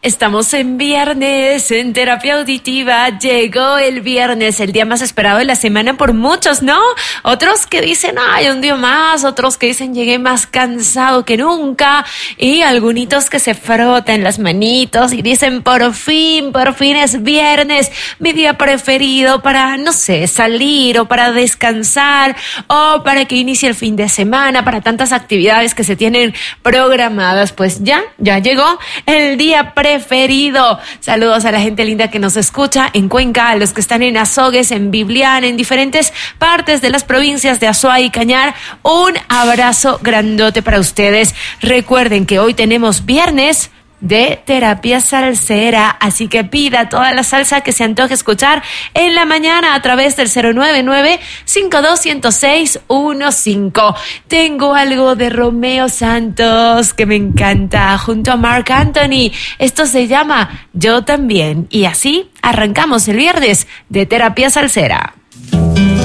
Estamos en viernes, en terapia auditiva. Llegó el viernes, el día más esperado de la semana por muchos, ¿no? Otros que dicen, ay, un día más. Otros que dicen, llegué más cansado que nunca. Y algunitos que se frotan las manitos y dicen, por fin es viernes. Mi día preferido para, no sé, salir o para descansar o para que inicie el fin de semana, para tantas actividades que se tienen programadas. Pues ya llegó el día preferido. Saludos a la gente linda que nos escucha en Cuenca, a los que están en Azogues, en Biblián, en diferentes partes de las provincias de Azuay y Cañar. Un abrazo grandote para ustedes. Recuerden que hoy tenemos viernes de terapia salsera, así que pida toda la salsa que se antoje escuchar en la mañana a través del 099-5210-615. Tengo algo de Romeo Santos que me encanta, junto a Marc Anthony. Esto se llama Yo También, y así arrancamos el viernes de terapia salsera.